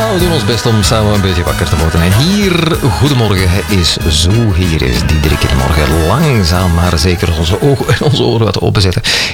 we doen ons best om samen een beetje wakker te worden. En hier, goedemorgen, is zo. Hier is Diederik in de morgen. Langzaam maar zeker onze ogen en onze oren wat openzetten.